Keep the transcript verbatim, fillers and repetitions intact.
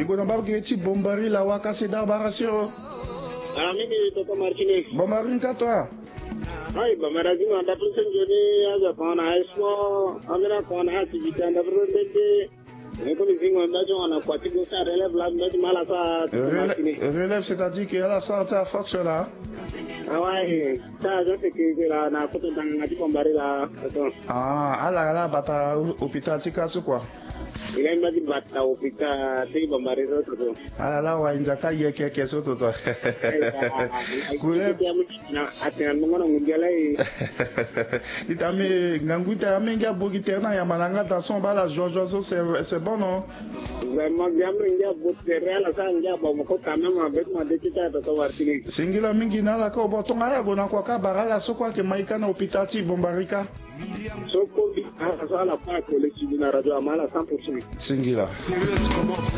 gona ba ke ti bombari la wa ka se da barasio. Ah mimi Toto Martinez. Bombari ka toi. Ai bamarazi ma da tun joni aja kona esmo amira kona ti bitanda brode. Mais comme ils ont déjà on a quoi tu peux faire relève là mais mal à ça. Relève c'est-à-dire qu'il y a la santé à force là. Ah ouais, ça je sais que là na photo dans ngati bombari là. Ah, ala ala bata hôpital tikasu quoi. Il a dit bata hôpital ti bombari roto. Ala la wa injaka yeke keso to to. Kule na atena ngona ngundela e. Ditame nganguta amenga bogiterna ya malanga dans son bala jojo c'est c'est bon non? Vraiment bien ngia botere la sa ngia ba mo ko quand même avec moi de tita to wartini. Singila mingi na la ko botonga ya gona kwa ka barala so kwa ke maika na hôpital ti bombarika. Soko bi a sa la pa collective na radio amala cent pour cent. Singila.